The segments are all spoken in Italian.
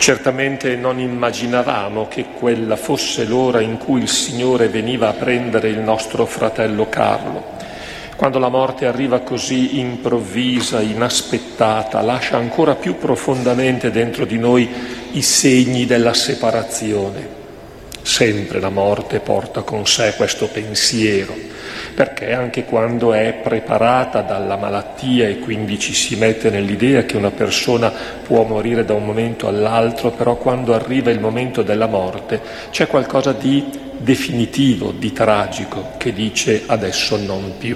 Certamente non immaginavamo che quella fosse l'ora in cui il Signore veniva a prendere il nostro fratello Carlo. Quando la morte arriva così improvvisa, inaspettata, lascia ancora più profondamente dentro di noi i segni della separazione. Sempre la morte porta con sé questo pensiero, perché anche quando è preparata dalla malattia e quindi ci si mette nell'idea che una persona può morire da un momento all'altro, però quando arriva il momento della morte c'è qualcosa di definitivo, di tragico, che dice adesso non più.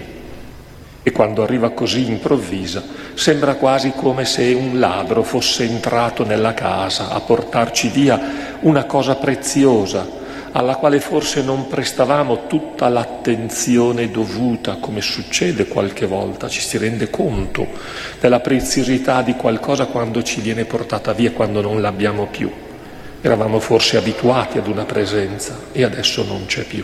E quando arriva così improvvisa, sembra quasi come se un ladro fosse entrato nella casa a portarci via una cosa preziosa, alla quale forse non prestavamo tutta l'attenzione dovuta, come succede qualche volta, ci si rende conto della preziosità di qualcosa quando ci viene portata via, quando non l'abbiamo più. Eravamo forse abituati ad una presenza e adesso non c'è più.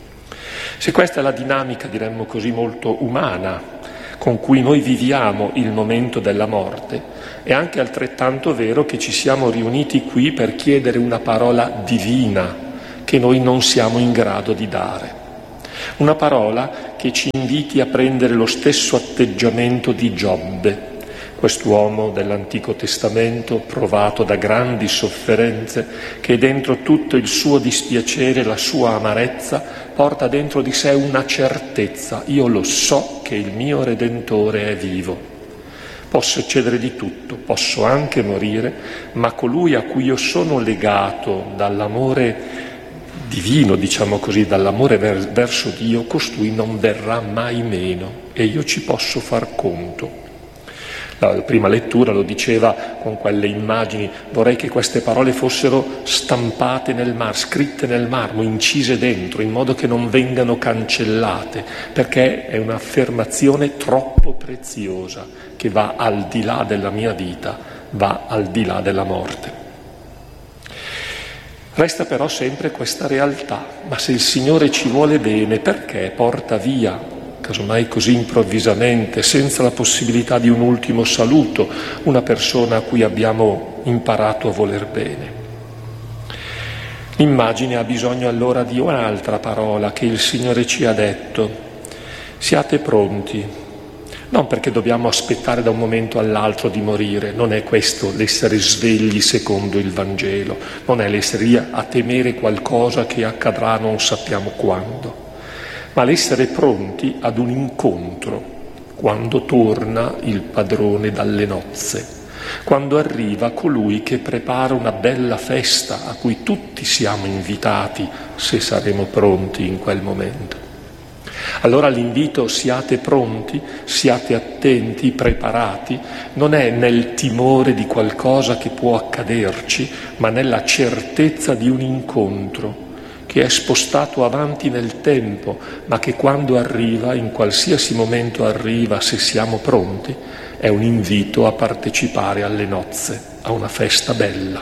Se questa è la dinamica, diremmo così, molto umana con cui noi viviamo il momento della morte, è anche altrettanto vero che ci siamo riuniti qui per chiedere una parola divina che noi non siamo in grado di dare. Una parola che ci inviti a prendere lo stesso atteggiamento di Giobbe, quest'uomo dell'Antico Testamento provato da grandi sofferenze, che dentro tutto il suo dispiacere, la sua amarezza, porta dentro di sé una certezza: io lo so che il mio Redentore è vivo. Può succedere di tutto, posso anche morire, ma colui a cui io sono legato dall'amore divino, diciamo così, dall'amore verso Dio, costui non verrà mai meno e io ci posso far conto. La prima lettura lo diceva con quelle immagini: vorrei che queste parole fossero stampate nel marmo, scritte nel marmo, incise dentro, in modo che non vengano cancellate, perché è un'affermazione troppo preziosa che va al di là della mia vita, va al di là della morte. Resta però sempre questa realtà: ma se il Signore ci vuole bene, perché porta via, casomai così improvvisamente, senza la possibilità di un ultimo saluto, una persona a cui abbiamo imparato a voler bene? L'immagine ha bisogno allora di un'altra parola che il Signore ci ha detto: siate pronti. Non perché dobbiamo aspettare da un momento all'altro di morire, non è questo l'essere svegli secondo il Vangelo, non è l'essere lì a temere qualcosa che accadrà non sappiamo quando, ma l'essere pronti ad un incontro quando torna il padrone dalle nozze, quando arriva colui che prepara una bella festa a cui tutti siamo invitati se saremo pronti in quel momento. Allora l'invito siate pronti, siate attenti, preparati, non è nel timore di qualcosa che può accaderci, ma nella certezza di un incontro che è spostato avanti nel tempo, ma che quando arriva, in qualsiasi momento arriva, se siamo pronti, è un invito a partecipare alle nozze, a una festa bella.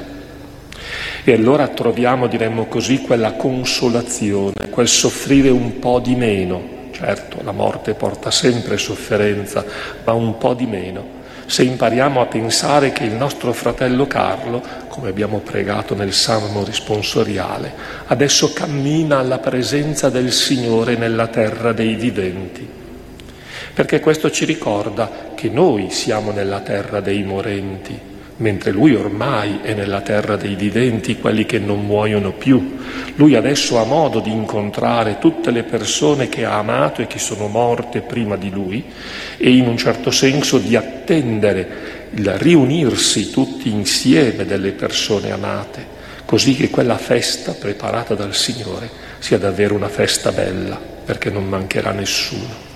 E allora troviamo, diremmo così, quella consolazione, quel soffrire un po' di meno. Certo, la morte porta sempre sofferenza, ma un po' di meno, se impariamo a pensare che il nostro fratello Carlo, come abbiamo pregato nel Salmo responsoriale, adesso cammina alla presenza del Signore nella terra dei viventi. Perché questo ci ricorda che noi siamo nella terra dei morenti, mentre lui ormai è nella terra dei viventi, quelli che non muoiono più. Lui adesso ha modo di incontrare tutte le persone che ha amato e che sono morte prima di lui, e in un certo senso di attendere il riunirsi tutti insieme delle persone amate, così che quella festa preparata dal Signore sia davvero una festa bella, perché non mancherà nessuno.